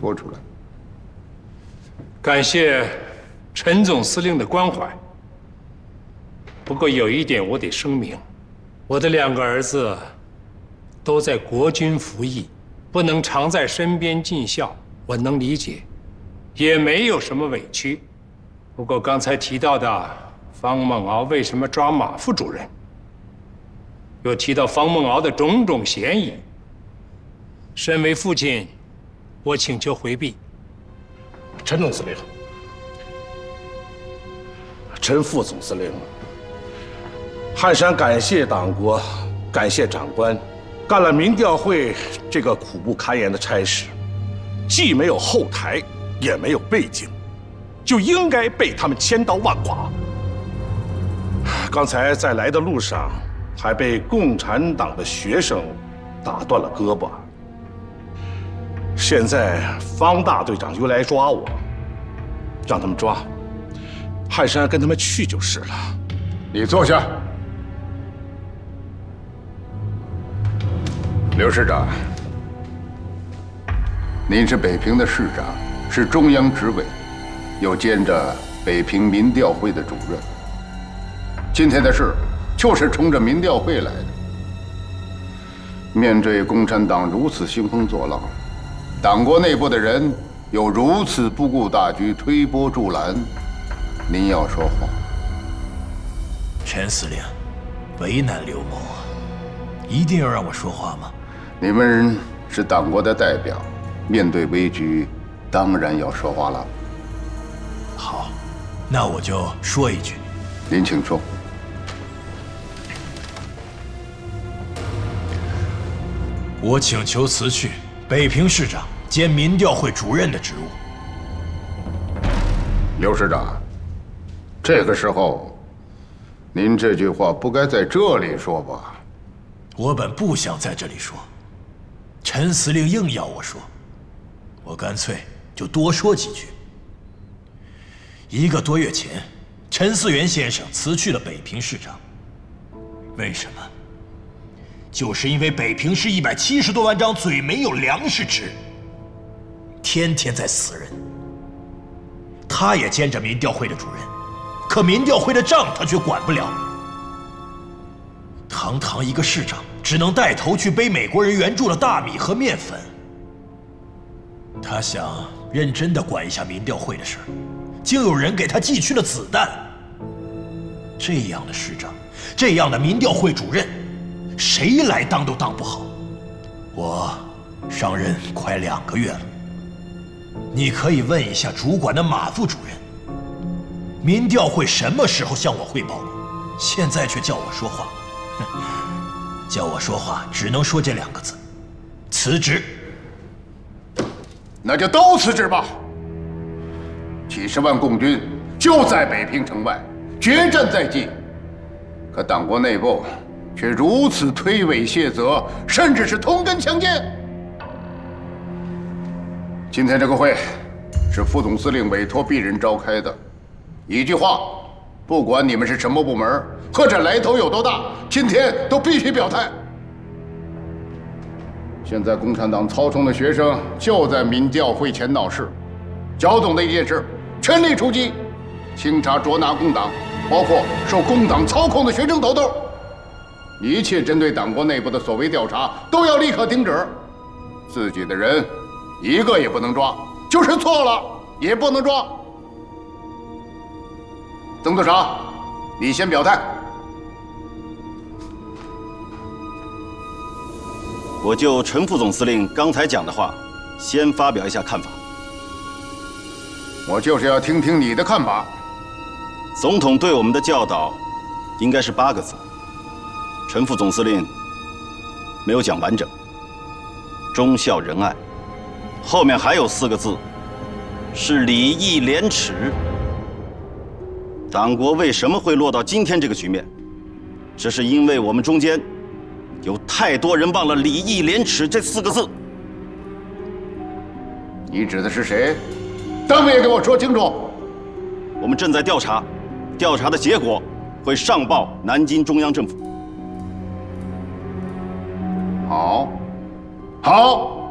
说出来。 感谢陈总司令的关怀。不过有一点我得声明，我的2个儿子都在国军服役，不能常在身边尽孝，我能理解，也没有什么委屈。不过刚才提到的方梦敖为什么抓马副主任，又提到方梦敖的种种嫌疑，身为父亲，我请求回避。 陈总司令，陈副总司令，汉山感谢党国，感谢长官，干了民调会这个苦不堪言的差事，既没有后台，也没有背景，就应该被他们千刀万剐。刚才在来的路上，还被共产党的学生打断了胳膊。现在方大队长又来抓我，让他们抓，汉山跟他们去就是了。 你坐下。刘师长，您是北平的市长，是中央执委，又兼着北平民调会的主任。今天的事就是冲着民调会来的。面对共产党如此兴风作浪，党国内部的人又如此不顾大局，推波助澜，您要说话。 陈司令，为难刘某啊，一定要让我说话吗？ 你们是党国的代表，面对危局，当然要说话了。 好，那我就说一句。 您请说。 我请求辞去北平市长兼民调会主任的职务。 刘师长，这个时候，您这句话不该在这里说吧？ 我本不想在这里说，陈司令硬要我说，我干脆就多说几句。1个多月前，陈思源先生辞去了北平市长，为什么？就是因为北平市170多万张嘴没有粮食吃，天天在死人。他也兼着民调会的主任，可民调会的账他却管不了。堂堂一个市长，只能带头去背美国人援助的大米和面粉。他想认真地管一下民调会的事儿，竟有人给他寄去了子弹。这样的市长，这样的民调会主任，谁来当都当不好。我上任快2个月了，你可以问一下主管的马副主任，民调会什么时候向我汇报过？现在却叫我说话，叫我说话只能说这2个字：辞职。 那就都辞职吧。几十万共军就在北平城外，决战在即，可党国内部却如此推诿卸责，甚至是通根强奸。今天这个会是副总司令委托鄙人召开的，一句话，不管你们是什么部门或者来头有多大，今天都必须表态。现在共产党操纵的学生就在民调会前闹事，剿总的一件事，全力出击，清查捉拿共党，包括受共党操控的学生头头。一切针对党国内部的所谓调查都要立刻停止，自己的人一个也不能抓，就是错了也不能抓。曾督察，你先表态。 我就陈副总司令刚才讲的话，先发表一下看法。 我就是要听听你的看法。 总统对我们的教导，应该是8个字。陈副总司令没有讲完整，忠孝仁爱，后面还有4个字，是礼义廉耻。党国为什么会落到今天这个局面？这是因为我们中间有太多人忘了礼义廉耻这4个字。 你指的是谁？单位也给我说清楚。 我们正在调查，调查的结果会上报南京中央政府。 好，好。